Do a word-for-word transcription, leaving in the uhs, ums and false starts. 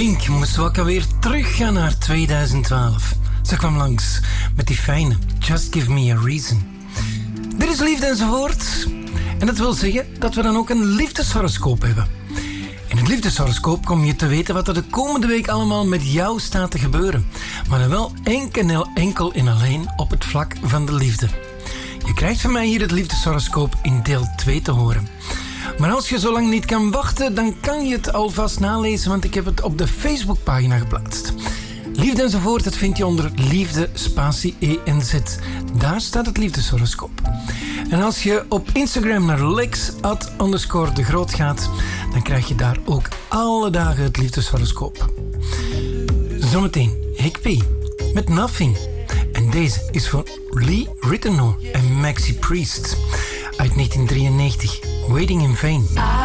Pink moest ook alweer teruggaan naar tweeduizend twaalf. Ze kwam langs met die fijne Just Give Me A Reason. Dit is Liefde enzovoort. En dat wil zeggen dat we dan ook een liefdeshoroscoop hebben. In het liefdeshoroscoop kom je te weten wat er de komende week allemaal met jou staat te gebeuren. Maar dan wel enkel, enkel en alleen op het vlak van de liefde. Je krijgt van mij hier het liefdeshoroscoop in deel twee te horen. Maar als je zo lang niet kan wachten, dan kan je het alvast nalezen, want ik heb het op de Facebookpagina geplaatst. Liefde enzovoort, dat vind je onder Liefde Spatie E N Z. Daar staat het liefdeshoroscoop. En als je op Instagram naar Lex at underscore de Groot gaat, dan krijg je daar ook alle dagen het liefdeshoroscoop. Zometeen Hikpie met Nothing. En deze is voor Lee Ritenour en Maxi Priest uit negentien drieënnegentig. Waiting in Vain.